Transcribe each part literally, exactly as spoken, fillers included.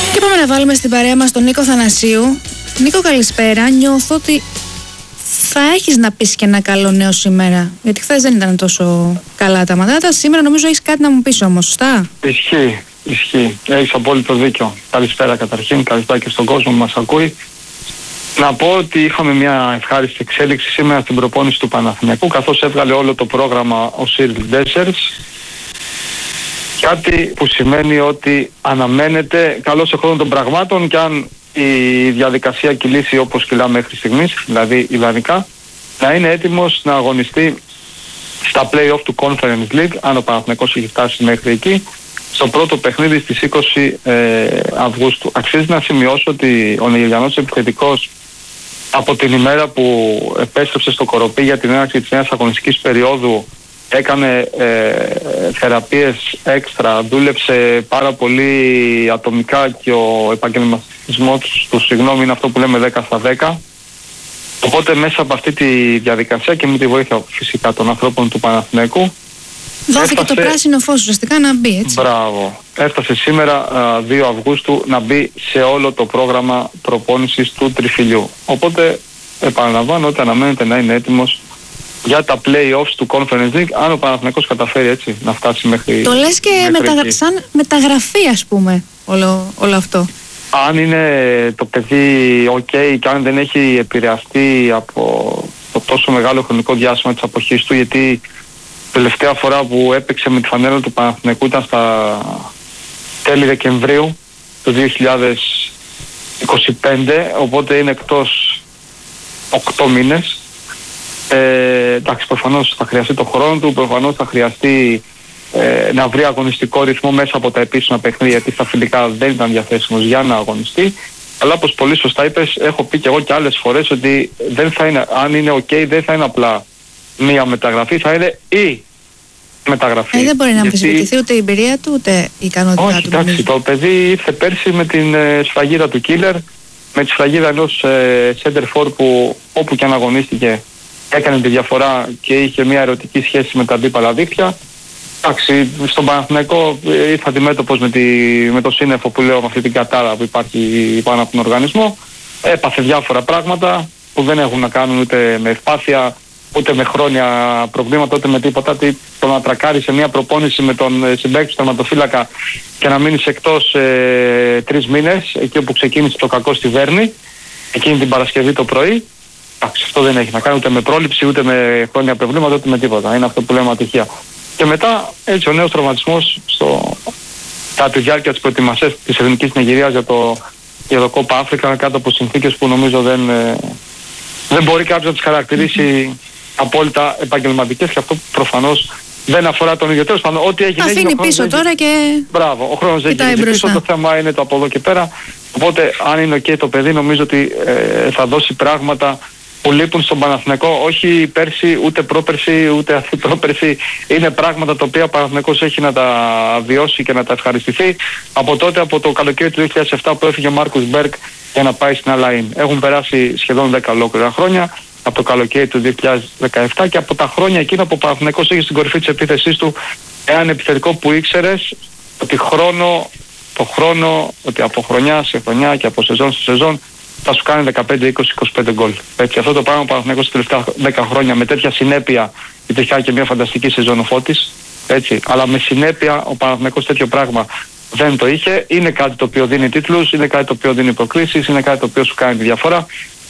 Και πάμε να βάλουμε στην παρέα μας τον Νίκο Θανασίου. Νίκο, καλησπέρα. Νιώθω ότι θα έχεις να πεις και ένα καλό νέο σήμερα. Γιατί χθες δεν ήταν τόσο καλά τα μαντάτα. Σήμερα νομίζω έχεις κάτι να μου πεις όμως, σωστά? Ισχύει, ισχύει. Έχεις απόλυτο δίκιο. Καλησπέρα καταρχήν, καλησπέρα και στον κόσμο που μας ακούει. Να πω ότι είχαμε μια ευχάριστη εξέλιξη σήμερα στην προπόνηση του Παναθηναϊκού, καθώς έβγαλε όλο το πρόγραμμα ο Σίρλ Ντέσσερς. Κάτι που σημαίνει ότι αναμένεται καλώς χρόνο των πραγμάτων, και αν η διαδικασία κυλήσει όπως κυλά μέχρι στιγμής, δηλαδή ιδανικά, να είναι έτοιμος να αγωνιστεί στα play-off του Conference League, αν ο Παναθηναϊκός έχει φτάσει μέχρι εκεί, στο πρώτο παιχνίδι στις είκοσι Αυγούστου. Αξίζει να σημειώσω ότι ο Νιγηριανός επιθετικός από την ημέρα που επέστρεψε στο Κοροπή για την έναρξη της νέας αγωνιστικής περίοδου έκανε ε, θεραπείες έξτρα, δούλεψε πάρα πολύ ατομικά, και ο επαγγελματισμός του, συγγνώμη, είναι αυτό που λέμε δέκα στα δέκα. Οπότε μέσα από αυτή τη διαδικασία και με τη βοήθεια φυσικά των ανθρώπων του Παναθηναϊκού δόθηκε έφτασε... το πράσινο φως ουσιαστικά να μπει, έτσι. Μπράβο. Έφτασε σήμερα δύο Αυγούστου να μπει σε όλο το πρόγραμμα προπόνησης του Τριφυλιού. Οπότε επαναλαμβάνω ότι αναμένεται να είναι έτοιμος για τα play-offs του Conference League, αν ο Παναθηναϊκός καταφέρει, έτσι να φτάσει μέχρι. Το λες και μετα... σαν μεταγραφή, ας πούμε, όλο, όλο αυτό. Αν είναι το παιδί ok και αν δεν έχει επηρεαστεί από το τόσο μεγάλο χρονικό διάστημα της αποχής του, γιατί τελευταία φορά που έπαιξε με τη φανέλα του Παναθηναϊκού ήταν στα τέλη Δεκεμβρίου του δύο χιλιάδες είκοσι πέντε, οπότε είναι εκτός οκτώ μήνες. Ε, εντάξει, προφανώς θα χρειαστεί το χρόνο του, προφανώς θα χρειαστεί ε, να βρει αγωνιστικό ρυθμό μέσα από τα επίσημα παιχνίδια, γιατί στα φιλικά δεν ήταν διαθέσιμος για να αγωνιστεί. Αλλά όπως πολύ σωστά είπες, έχω πει και εγώ και άλλες φορές ότι δεν θα είναι, αν είναι ok, δεν θα είναι απλά μία μεταγραφή, θα είναι η μεταγραφή. Ε, δεν μπορεί να γιατί... αμφισβητηθεί ούτε η εμπειρία του, ούτε η ικανότητά Όχι, του. Εντάξει, το παιδί ήρθε πέρσι με την ε, σφραγίδα του Killer, με τη σφραγίδα ενός ε, center for που όπου και αν αγωνίστηκε έκανε τη διαφορά και είχε μια ερωτική σχέση με τα αντίπαλα δίχτυα. Εντάξει, στον Παναθηναϊκό ήρθα αντιμέτωπος με, τη, με το σύννεφο που λέω, με αυτή την κατάρα που υπάρχει πάνω από τον οργανισμό. Έπαθε διάφορα πράγματα που δεν έχουν να κάνουν ούτε με ευπάθεια, ούτε με χρόνια προβλήματα, ούτε με τίποτα. Το να τρακάρει σε μια προπόνηση με τον συμπαίκτη του τερματοφύλακα και να μείνεις εκτός ε, τρεις μήνες, εκεί όπου ξεκίνησε το κακό στη Βέρνη, εκείνη την Παρασκευή το πρωί. Εντάξει, αυτό δεν έχει να κάνει ούτε με πρόληψη, ούτε με χρόνια προβλήματα, ούτε με τίποτα. Είναι αυτό που λέμε ατυχία. Και μετά έτσι ο νέος τραυματισμός στο... κατά τη διάρκεια της προετοιμασίας της Εθνικής Νιγηρίας για το, για το Κόπα Αφρικα, κάτω από συνθήκες που νομίζω δεν, ε, δεν μπορεί κάποιος να τις χαρακτηρίσει απόλυτα επαγγελματικές, και αυτό προφανώς δεν αφορά τον ίδιο. Τέλος πάντων, ό,τι έγινε. Αφήνει πίσω δεν... τώρα και. Μπράβο, ο χρόνος δεν γίνει πίσω. Το θέμα είναι το από εδώ και πέρα. Οπότε, αν είναι ok το παιδί, νομίζω ότι ε, θα δώσει πράγματα που λείπουν στον Παναθηναϊκό, όχι πέρσι, ούτε πρόπερσι, ούτε αυτή πρόπερσι. Είναι πράγματα τα οποία ο Παναθηναϊκός έχει να τα βιώσει και να τα ευχαριστηθεί από τότε, από το καλοκαίρι του δύο χιλιάδες επτά που έφυγε ο Μάρκους Μπέρκ για να πάει στην Αλαΐν. Έχουν περάσει σχεδόν δέκα ολόκληρα χρόνια από το καλοκαίρι του δύο χιλιάδες δεκαεπτά και από τα χρόνια εκείνα που ο Παναθηναϊκός έχει στην κορυφή της επίθεσής του έναν επιθετικό που ήξερες ότι χρόνο, το χρόνο, ότι από χρονιά σε χρονιά και από σεζόν σε σεζόν θα σου κάνει δεκαπέντε, είκοσι, είκοσι πέντε γκολ. Έτσι, αυτό το πράγμα ο Παναθηναϊκός τα τελευταία δέκα χρόνια με τέτοια συνέπεια, γιατί είχε και μια φανταστική σεζόν ο Φώτης, έτσι, αλλά με συνέπεια ο Παναθηναϊκός τέτοιο πράγμα δεν το είχε. Είναι κάτι το οποίο δίνει τίτλους, είναι κάτι το οποίο δίνει προκλήσεις, είναι κάτι το οποίο σου κάνει τη διαφορά.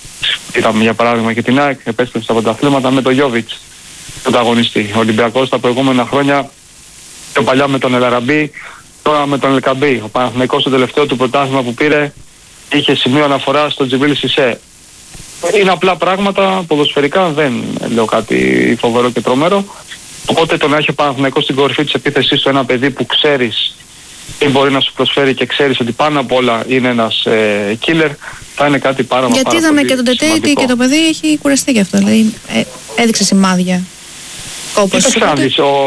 Είδαμε για παράδειγμα και την ΑΕΚ, επέστρεψε από τα αθλήματα με τον Γιόβιτς, τον αγωνιστή. Ο Ολυμπιακός τα προηγούμενα χρόνια, πιο παλιά με τον Ελαραμπή, τώρα με τον Ελκαμπή. Ο Παναθηναϊκός το τελευταίο του πρωτάθλημα που πήρε είχε σημείο αναφορά στον Τζιμπρίλ Σισέ. Είναι απλά πράγματα ποδοσφαιρικά, δεν λέω κάτι φοβερό και τρομερό. Οπότε το να έχει ο Παναθηναϊκός στην κορυφή της επίθεσης του ένα παιδί που ξέρεις τι μπορεί να σου προσφέρει και ξέρεις ότι πάνω απ' όλα είναι ένας ε, killer, θα είναι κάτι πάρα, πάρα, Γιατί πάρα είδαμε πολύ και τον Τετέιτη και το παιδί έχει κουραστεί γι' αυτό, δηλαδή ε, έδειξε σημάδια κόπος. Κοίταξε να δεις, ο,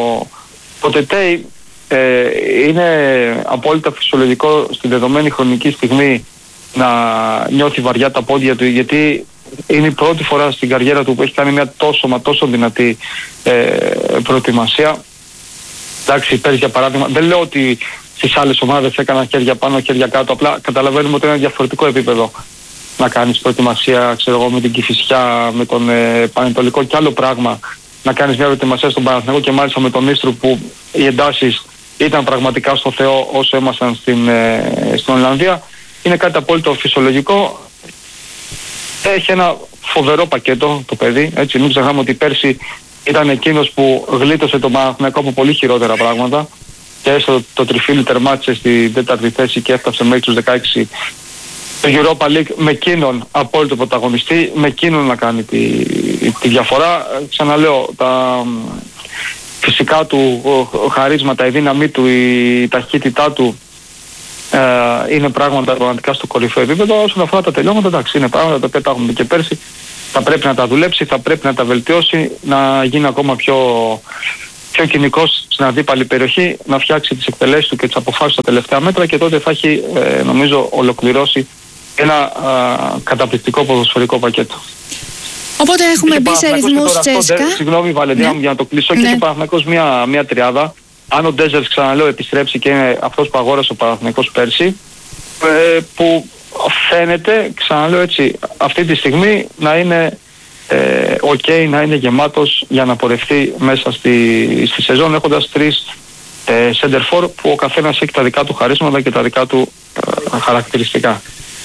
ο Τετέι ε, είναι απόλυτα φυσιολογικό στη δεδομένη χρονική στιγμή να νιώθει βαριά τα πόδια του, γιατί είναι η πρώτη φορά στην καριέρα του που έχει κάνει μια τόσο μα τόσο δυνατή ε, προετοιμασία. Εντάξει, πέρυσι για παράδειγμα, δεν λέω ότι στις άλλες ομάδες έκαναν χέρια πάνω, χέρια κάτω. Απλά καταλαβαίνουμε ότι είναι ένα διαφορετικό επίπεδο να κάνεις προετοιμασία, ξέρω εγώ, με την Κηφισιά, με τον ε, Πανετολικό και άλλο πράγμα. Να κάνεις μια προετοιμασία στον Παναθηναϊκό και μάλιστα με τον Ίστρου που οι εντάσεις ήταν πραγματικά στο Θεό όσο ήμασταν στην, ε, στην Ολλανδία. Είναι κάτι απόλυτο φυσιολογικό. Έχει ένα φοβερό πακέτο το παιδί. Έτσι, μην ξεχνάμε ότι πέρσι ήταν εκείνος που γλίτωσε τον Παναθηναϊκό από πολύ χειρότερα πράγματα. Και έστω το τριφύλι τερμάτισε στην τέταρτη θέση και έφτασε μέχρι τους δεκαέξι το Europa League με εκείνον απόλυτο πρωταγωνιστή, με εκείνον να κάνει τη, τη διαφορά. Ξαναλέω, τα φυσικά του χαρίσματα, η δύναμή του, η ταχύτητά του ε, είναι πράγματα πραγματικά στο κορυφαίο επίπεδο. Όσον αφορά τα τελειώματα, εντάξει, είναι πράγματα τα οποία τα έχουμε και πέρσι. Θα πρέπει να τα δουλέψει, θα πρέπει να τα βελτιώσει, να γίνει ακόμα πιο, πιο κοινικός στην αντίπαλη περιοχή, να φτιάξει τις εκτελέσεις του και τις αποφάσεις στα τελευταία μέτρα και τότε θα έχει, ε, νομίζω, ολοκληρώσει ένα α, καταπληκτικό ποδοσφαιρικό πακέτο. Οπότε έχουμε μπει σε ρυθμούς Τσέσκα. Συγγνώμη Βαλεντίνα μου, ναι, για να το κλείσω, ναι. Και ο Παναθηναϊκός μια, μια τριάδα. Αν ο Ντέζερς, ξαναλέω, επιστρέψει και είναι αυτός που αγόρασε ο Παναθηναϊκός πέρσι, ε, που φαίνεται, ξαναλέω έτσι, αυτή τη στιγμή να είναι ε, ok, να είναι γεμάτος για να πορευτεί μέσα στη, στη σεζόν, έχοντας τρεις ε, center for που ο καθένας έχει τα δικά του χαρίσματα και τα δικά του ε, χαρακτηριστικά.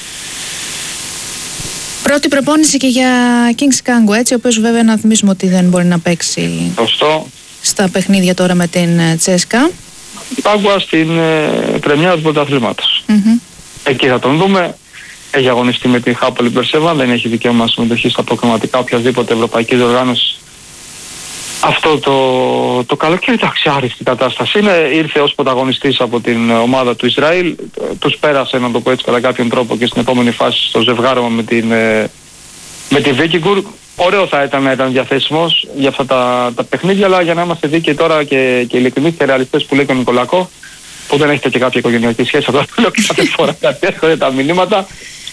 Πρώτη προπόνηση και για Kings Kango, έτσι, ο οποίος βέβαια να θυμίσουμε ότι δεν μπορεί να παίξει Ωστό. στα παιχνίδια τώρα με την Τσέσκα. Κάγκουα στην ε, πρεμιέρα του πρωταθλήματος. Mm-hmm. Εκεί θα τον δούμε. Έχει αγωνιστεί με την Χάπολη Μπερσέβα, δεν έχει δικαίωμα συμμετοχή στα προκριματικά οποιασδήποτε ευρωπαϊκής οργάνωσης. Αυτό το, το καλοκαίρι, εντάξει, άριστη κατάσταση είναι. Ήρθε ως πρωταγωνιστής από την ομάδα του Ισραήλ, τους πέρασε, να το πω έτσι κατά κάποιον τρόπο, και στην επόμενη φάση στο ζευγάρωμα με την, με τη Βίκιγκουρ. Ωραίο θα ήταν να ήταν διαθέσιμος για αυτά τα, τα παιχνίδια, αλλά για να είμαστε δίκαιοι τώρα και, και ειλικρινείς και ρεαλιστές που λέει και ο Νικολακό, που δεν έχετε και κάποια οικογενειακή σχέση, αυτό το λέω κάθε φορά κάτι έρχονται τα μηνύματα.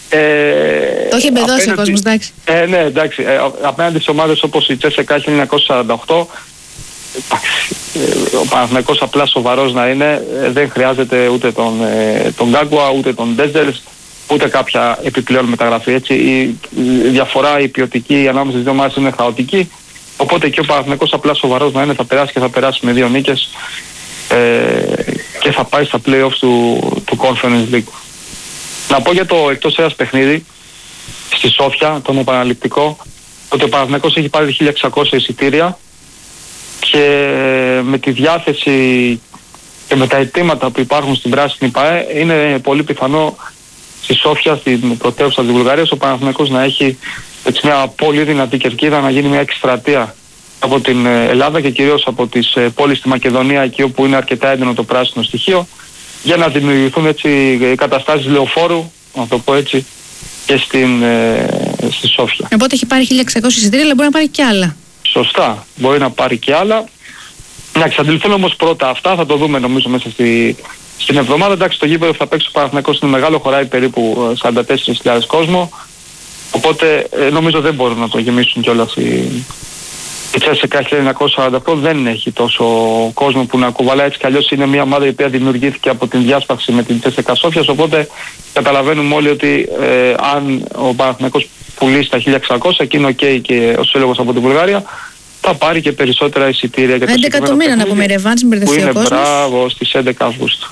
Ε, το έχει εμπεδώσει ο κόσμος, εντάξει. Ε, ναι, εντάξει. Ε, απέναντι σε ομάδες όπως η Τσέσεκα χίλια εννιακόσια σαράντα οκτώ, εντάξει, ε, ο Παναθηναϊκός απλά σοβαρός να είναι, ε, δεν χρειάζεται ούτε τον, ε, τον Γκάγκουα, ούτε τον Ντέζερς, ούτε κάποια επιπλέον μεταγραφή. Έτσι, η, η διαφορά, η ποιοτική ανάμεσα στις δύο ομάδες είναι χαοτική, οπότε και ο Παναθηναϊκός απλά σοβαρός να είναι, θα περάσει και θα περάσει με δύο νίκες ε, και θα πάει στα play-offs του, του Conference League. Να πω για το εκτός έδρας παιχνίδι στη Σόφια, τον επαναληπτικό, ότι ο Παναθηναϊκός έχει πάρει χίλια εξακόσια εισιτήρια και με τη διάθεση και με τα αιτήματα που υπάρχουν στην πράσινη ΠΑΕ είναι πολύ πιθανό στη Σόφια, στην πρωτεύουσα της Βουλγαρίας, ο Παναθηναϊκός να έχει έτσι μια πολύ δυνατή κερκίδα, να γίνει μια εκστρατεία από την Ελλάδα και κυρίως από τις πόλεις στη Μακεδονία, εκεί όπου είναι αρκετά έντονο το πράσινο στοιχείο, για να δημιουργηθούν έτσι καταστάσεις λεωφόρου, να το πω έτσι, και στην, ε, στη Σόφια. Οπότε έχει πάρει χίλια εξακόσια εισιτήρια, αλλά μπορεί να πάρει και άλλα. Σωστά, μπορεί να πάρει και άλλα. Να εξαντληθούν όμως πρώτα αυτά, θα το δούμε νομίζω μέσα στη, στην εβδομάδα. Εντάξει, το γήπεδο θα παίξει ο Παναθηναϊκός, είναι μεγάλο, χωράει περίπου σαράντα τέσσερις χιλιάδες κόσμο, οπότε ε, νομίζω δεν μπορούν να το γεμίσουν κιόλας οι... Η Τσέσεκα χίλια εννιακόσια σαράντα οκτώ δεν έχει τόσο κόσμο που να κουβαλάει, έτσι κι αλλιώς είναι μια ομάδα η οποία δημιουργήθηκε από την διάσπαξη με την Τσέσεκα Σόφιας, οπότε καταλαβαίνουμε όλοι ότι ε, αν ο Παναθηναϊκός πουλήσει τα χίλια εξακόσια και είναι ok και ο σύλλογος από την Βουλγαρία, θα πάρει και περισσότερα εισιτήρια για το έντεκα το μήνα να πούμε ρεβάνς, μην μπερδευτεί ο κόσμος. Μπράβο, στις έντεκα Αυγούστου.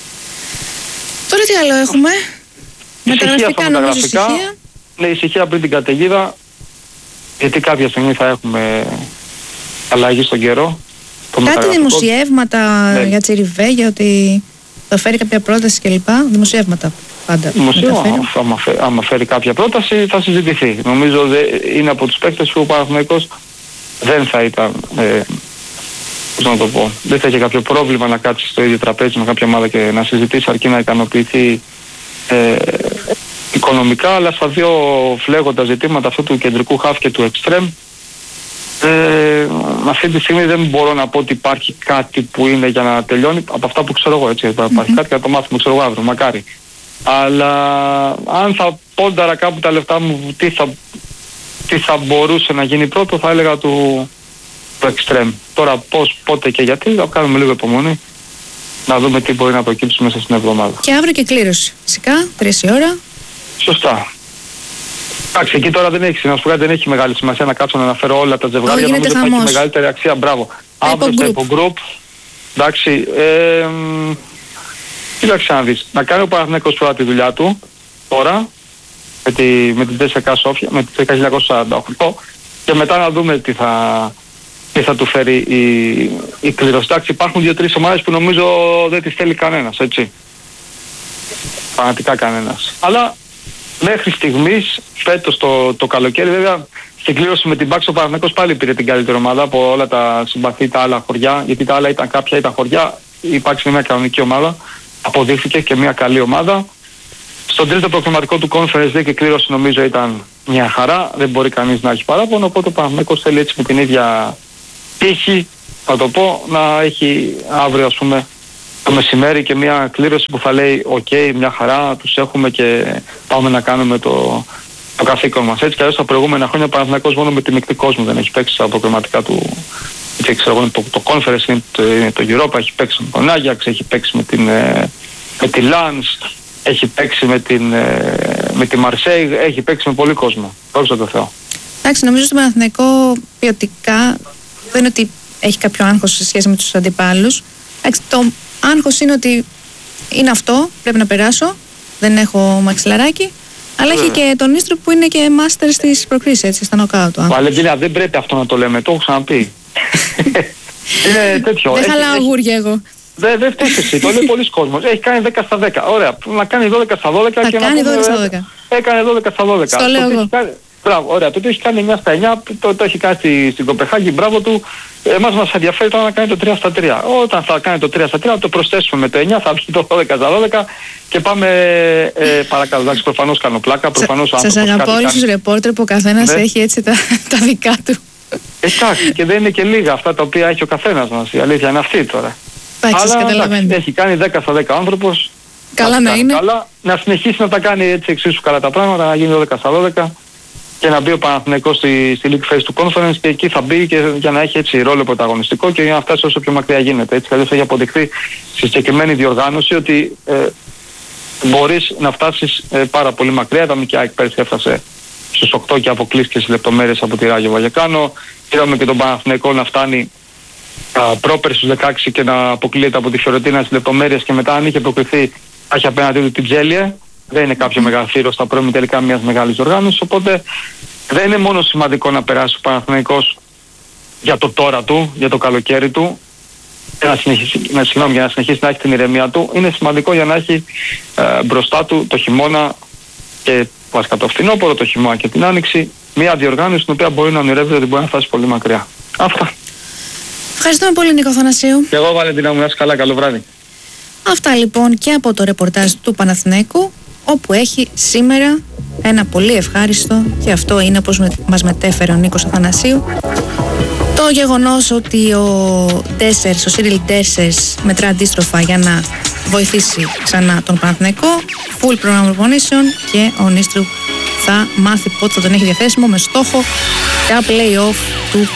Τώρα τι άλλο έχουμε? Μεταγραφικά νομίζω ησυχία. Ναι, ησυχία πριν την καταιγίδα. Γιατί κάποια στιγμή θα έχουμε αλλαγή στον καιρό. Κάτι δημοσιεύματα ναι. για Τσιριβέ, ότι θα φέρει κάποια πρόταση κλπ. Δημοσιεύματα πάντα. Δημοσιεύματα, άμα, άμα φέρει κάποια πρόταση θα συζητηθεί. Νομίζω δε, είναι από τους παίκτες που ο Παναθηναϊκός δεν θα ήταν, ε, πώς να το πω, δεν θα είχε κάποιο πρόβλημα να κάτσει στο ίδιο τραπέζι με κάποια ομάδα και να συζητήσει, αρκεί να ικανοποιηθεί ε, οικονομικά, αλλά στα δύο φλέγοντα ζητήματα αυτού του κεντρικού χαφ και του εξτρέμ, ε, αυτή τη στιγμή δεν μπορώ να πω ότι υπάρχει κάτι που είναι για να τελειώνει από αυτά που ξέρω εγώ, έτσι, mm-hmm. υπάρχει κάτι για να το μάθουμε, ξέρω εγώ αύριο, μακάρι. Αλλά αν θα πόνταρα κάπου τα λεφτά μου τι θα, τι θα μπορούσε να γίνει πρώτο, θα έλεγα του, του εξτρέμ. Τώρα πώς, πότε και γιατί, θα κάνουμε λίγο υπομονή να δούμε τι μπορεί να προκύψει μέσα στην εβδομάδα. Και αύριο και κλήρωση, φυσικά, τρεις η ώρα. Σωστά. Εντάξει, εκεί τώρα δεν έχει, να σου πω κάτι, δεν έχει μεγάλη σημασία να κάτσω να αναφέρω όλα τα ζευγάρια. Νομίζω ότι θα έχει μεγαλύτερη αξία. Μπράβο. Αύριο στο υπογκρουπ. Εντάξει. Ε, κοίταξε να δεις. Να κάνει ο Παναθηναϊκός τώρα τη δουλειά του. Τώρα. Με, τη, με την Τζέσσεκα Σόφια. Με την χίλια εννιακόσια σαράντα οκτώ. Και μετά να δούμε τι θα, τι θα του φέρει η, η κλήρωση. Εντάξει, υπάρχουν δύο-τρεις ομάδες που νομίζω δεν τις θέλει κανένας. Έτσι. Φανατικά κανένας. Αλλά μέχρι στιγμής, φέτος το, το καλοκαίρι, βέβαια, στην κλήρωση με την Πάξη ο Παναθηναϊκός πάλι πήρε την καλύτερη ομάδα από όλα τα συμπαθή τα άλλα χωριά, γιατί τα άλλα ήταν κάποια ήταν χωριά, η Πάξη είναι μια κανονική ομάδα, αποδείχθηκε και μια καλή ομάδα. Στον τρίτο προκριματικό του Conference League η κλήρωση νομίζω ήταν μια χαρά, δεν μπορεί κανείς να έχει παράπονο, οπότε ο Παναθηναϊκός θέλει έτσι με την ίδια τύχη, θα το πω, να έχει αύριο ας πούμε το μεσημέρι και μια κλήρωση που θα λέει οκ, okay, μια χαρά, τους έχουμε και πάμε να κάνουμε το, το καθήκον μας. Έτσι κι αλλιώς τα προηγούμενα χρόνια ο Παναθηναϊκός μόνο με τη μεικτή κόσμο δεν έχει παίξει στα προκριματικά του, έτσι, ξέρω, το, το Conference, είναι το, είναι το Europa, έχει παίξει με τον Άγιαξ, έχει παίξει με την, με τη Lens, έχει παίξει με την, με τη Marseille, έχει παίξει με πολύ κόσμο. Δόξα τω Θεώ. Εντάξει, νομίζω στο Παναθηναϊκό ποιοτικά δεν είναι ότι έχει κάποιο άγχος σε σχέση με τους αντιπάλους. Εντάξει, το άγχος είναι ότι είναι αυτό, πρέπει να περάσω, δεν έχω μαξιλαράκι, αλλά έχει και τον Ίστρο που είναι και μάστερ στις προκρίσεις, έτσι, στα νοκάουτ. Βαλεντίνα, δεν πρέπει αυτό να το λέμε, το έχω ξαναπεί. Είναι τέτοιο. Δεν χαλάω αγούρια εγώ. Δεν δε φταίεις εσύ, το λέει πολλοί κόσμος. Έχει κάνει δέκα στα δέκα. Ωραία, να κάνει δώδεκα στα δώδεκα θα και κάνει να δώδεκα στα δώδεκα. Έκανε δώδεκα στα δώδεκα. Στο λέω εγώ. Μπράβο, ωραία. Το ότι έχει κάνει εννιά στα εννιά, το, το έχει κάνει στη, στην Κοπεχάγη, μπράβο του. Εμάς μας ενδιαφέρει τώρα να κάνει το τρία στα τρία. Όταν θα κάνει το τρία στα τρία, θα το προσθέσουμε με το εννιά, θα βγει το δώδεκα στα δώδεκα και πάμε ε, παρακάτω. Εντάξει, προφανώς κάνω πλάκα. Προφανώς Σας αγαπώ όλους τους ρεπόρτερ που ο καθένας ναι. έχει έτσι τα, τα δικά του. Εντάξει, και δεν είναι και λίγα αυτά τα οποία έχει ο καθένας μας. Η αλήθεια είναι αυτή τώρα. Εντάξει, αλλά έχει κάνει δέκα στα δέκα άνθρωπος. Καλά να είναι. Καλά, να συνεχίσει να τα κάνει έτσι εξίσου καλά τα πράγματα, να γίνει δώδεκα στα δώδεκα και να μπει ο Παναθηναϊκός στη, στη League Phase του Conference και εκεί θα μπει και για να έχει έτσι ρόλο πρωταγωνιστικό και για να φτάσει όσο πιο μακριά γίνεται. Έτσι καλώς έχει αποδειχθεί στη συγκεκριμένη διοργάνωση ότι ε, μπορείς να φτάσεις ε, πάρα πολύ μακριά. Τα Μικιάκ πέρυσι έφτασε στους οκτώ και αποκλείστηκε στις λεπτομέρειες από τη Ράγιο Βαγεκάνο. Είδαμε και τον Παναθηναϊκό να φτάνει πρόπερση στους δεκαέξι και να αποκλείεται από τη Φιωρεντίνα στις λεπτομέρειες και μετά αν είχε προκριθεί θα έχει απέναντί του την Τζέλιε. Δεν είναι κάποιο μεγαθύρο στα πρώιμη τελικά μιας μεγάλης οργάνωσης, οπότε δεν είναι μόνο σημαντικό να περάσει ο Παναθηναϊκός για το τώρα του, για το καλοκαίρι του, να συνεχίσει, να, συγγνώμη, για να συνεχίσει να έχει την ηρεμία του, είναι σημαντικό για να έχει ε, μπροστά του το χειμώνα και βασικά το φθινόπωρο, το χειμώνα και την άνοιξη, μια διοργάνωση στην οποία μπορεί να ονειρεύεται ότι μπορεί να φτάσει πολύ μακριά. Αυτά. Ευχαριστούμε πολύ, Νίκο Θανασίου. Και εγώ, Βαλεντίνα μου, να είσαι καλά, καλό βράδυ. Αυτά λοιπόν και από το ρεπορτάζ του Παναθηναϊκού, όπου έχει σήμερα ένα πολύ ευχάριστο, και αυτό είναι όπως με, μας μετέφερε ο Νίκος Αθανασίου, το γεγονός ότι ο Ντέσσερς, ο Σίριλ Ντέσσερς μετρά αντίστροφα για να βοηθήσει ξανά τον Παναθηναϊκό, full πρόγραμμα προπονήσεων, και ο Νίστρου θα μάθει πότε θα τον έχει διαθέσιμο με στόχο τα play-off του